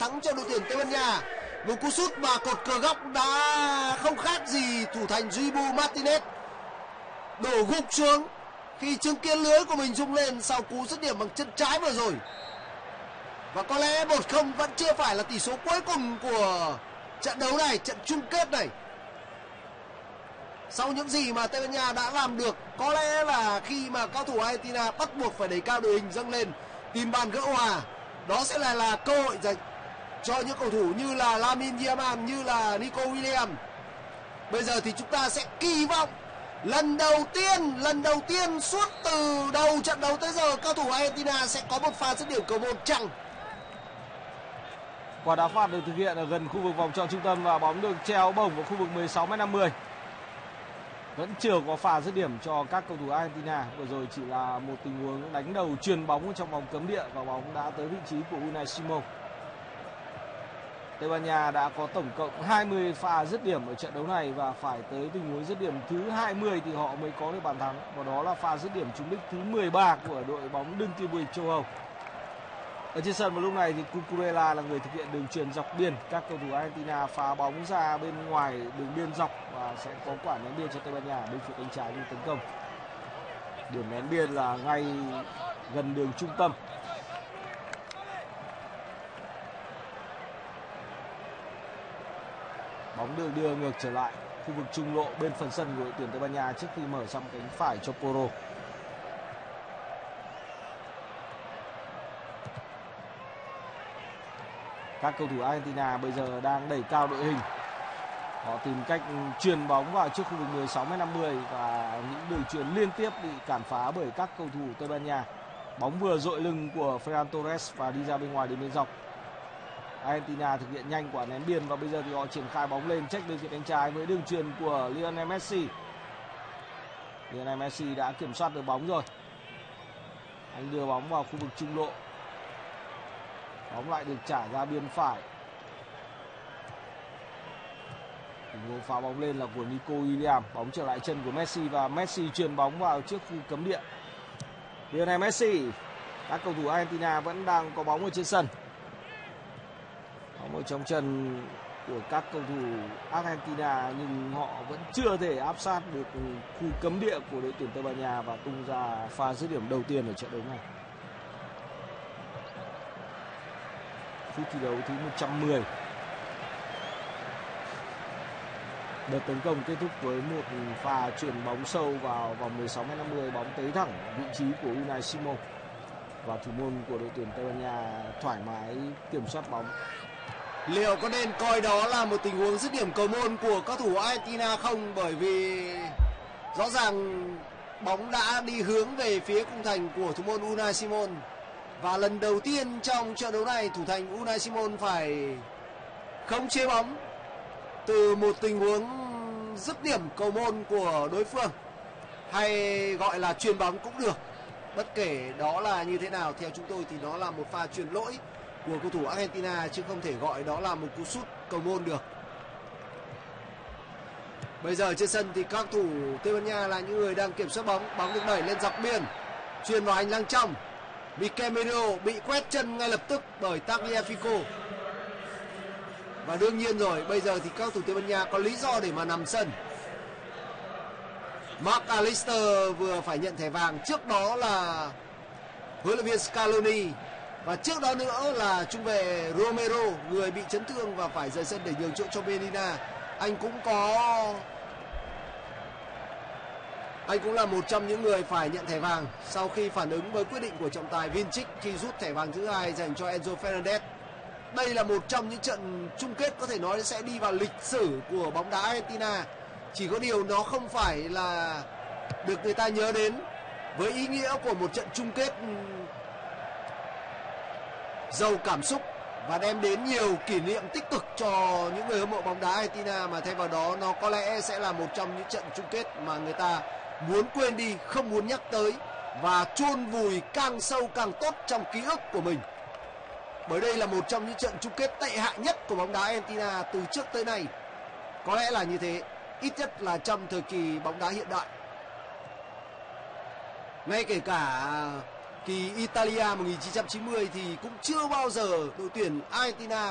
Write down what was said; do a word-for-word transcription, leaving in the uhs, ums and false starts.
thắng cho đội tuyển Tây Ban Nha. Một cú sút mà cột cờ góc đã không khác gì thủ thành Dibu Martinez đổ gục xuống khi chứng kiến lưới của mình rung lên sau cú dứt điểm bằng chân trái vừa rồi. Và có lẽ một không vẫn chưa phải là tỷ số cuối cùng của trận đấu này, trận chung kết này. Sau những gì mà Tây Ban Nha đã làm được, có lẽ là khi mà cao thủ Argentina bắt buộc phải đẩy cao đội hình dâng lên tìm bàn gỡ hòa, đó sẽ là là cơ hội dành cho những cầu thủ như là Lamine Yamal, như là Nico Williams. Bây giờ thì chúng ta sẽ kỳ vọng lần đầu tiên, lần đầu tiên suốt từ đầu trận đấu tới giờ cao thủ Argentina sẽ có một pha dứt điểm cầu môn chăng. Quả đá phạt được thực hiện ở gần khu vực vòng tròn trung tâm và bóng được treo bổng vào khu vực mười sáu mét năm mươi. Vẫn chưa có pha dứt điểm cho các cầu thủ Argentina. Vừa rồi chỉ là một tình huống đánh đầu chuyền bóng trong vòng cấm địa và bóng đã tới vị trí của Unai Simon. Tây Ban Nha đã có tổng cộng hai mươi pha dứt điểm ở trận đấu này và phải tới tình huống dứt điểm thứ hai mươi thì họ mới có được bàn thắng. Và đó là pha dứt điểm trúng đích thứ mười ba của đội bóng đương kim vô địch châu Âu. Ở trên sân vào lúc này thì Cucurella là người thực hiện đường chuyền dọc biên. Các cầu thủ Argentina phá bóng ra bên ngoài đường biên dọc và sẽ có quả ném biên cho Tây Ban Nha bên phía cánh trái như tấn công. Điểm ném biên là ngay gần đường trung tâm. Bóng được đưa ngược trở lại khu vực trung lộ bên phần sân của đội tuyển Tây Ban Nha trước khi mở sang cánh phải cho Porro. Các cầu thủ Argentina bây giờ đang đẩy cao đội hình. Họ tìm cách chuyền bóng vào trước khu vực mười sáu mét năm mươi và những đường chuyền liên tiếp bị cản phá bởi các cầu thủ Tây Ban Nha. Bóng vừa dội lưng của Ferran Torres và đi ra bên ngoài đến bên dọc. Argentina thực hiện nhanh quả ném biên và bây giờ thì họ triển khai bóng lên check bên phía cánh trái với đường chuyền của Lionel Messi. Lionel Messi đã kiểm soát được bóng rồi. Anh đưa bóng vào khu vực trung lộ. Bóng lại được trả ra biên phải. Tình huống phá bóng lên là của Nico Williams. Bóng trở lại chân của Messi và Messi chuyền bóng vào trước khu cấm địa. Lionel Messi. Các cầu thủ Argentina vẫn đang có bóng ở trên sân. Bóng ở trong chân của các cầu thủ Argentina nhưng họ vẫn chưa thể áp sát được khu cấm địa của đội tuyển Tây Ban Nha và tung ra pha dứt điểm đầu tiên ở trận đấu này. Phút thi đấu thứ một trăm mười. Đợt tấn công kết thúc với một pha chuyền bóng sâu vào vòng mười sáu mét năm mươi, bóng tới thẳng vị trí của Unai Simon và thủ môn của đội tuyển Tây Ban Nha thoải mái kiểm soát bóng. Liệu có nên coi đó là một tình huống dứt điểm cầu môn của các thủ Argentina không? Bởi vì rõ ràng bóng đã đi hướng về phía khung thành của thủ môn Unai Simon. Và lần đầu tiên trong trận đấu này, thủ thành Unai Simon phải khống chế bóng từ một tình huống dứt điểm cầu môn của đối phương, hay gọi là chuyền bóng cũng được. Bất kể đó là như thế nào, theo chúng tôi thì đó là một pha chuyền lỗi của cầu thủ Argentina chứ không thể gọi đó là một cú sút cầu môn được. Bây giờ trên sân thì các thủ Tây Ban Nha là những người đang kiểm soát bóng. Bóng được đẩy lên dọc biên, chuyền vào hành lang trong. Mikel Merino bị quét chân ngay lập tức bởi Tagliafico. Và đương nhiên rồi, bây giờ thì các thủ Tây Ban Nha có lý do để mà nằm sân. Mark Allister vừa phải nhận thẻ vàng, trước đó là huấn luyện viên Scaloni và trước đó nữa là trung vệ Romero, người bị chấn thương và phải rời sân để nhường chỗ cho Medina. Anh cũng có Anh cũng là một trong những người phải nhận thẻ vàng sau khi phản ứng với quyết định của trọng tài Vinicic khi rút thẻ vàng thứ hai dành cho Enzo Fernandez. Đây là một trong những trận chung kết có thể nói sẽ đi vào lịch sử của bóng đá Argentina. Chỉ có điều nó không phải là được người ta nhớ đến với ý nghĩa của một trận chung kết giàu cảm xúc và đem đến nhiều kỷ niệm tích cực cho những người hâm mộ bóng đá Argentina, mà thay vào đó nó có lẽ sẽ là một trong những trận chung kết mà người ta muốn quên đi, không muốn nhắc tới và chôn vùi càng sâu càng tốt trong ký ức của mình. Bởi đây là một trong những trận chung kết tệ hại nhất của bóng đá Argentina từ trước tới nay. Có lẽ là như thế, ít nhất là trong thời kỳ bóng đá hiện đại. Ngay kể cả kỳ Italia một nghìn chín trăm chín mươi thì cũng chưa bao giờ đội tuyển Argentina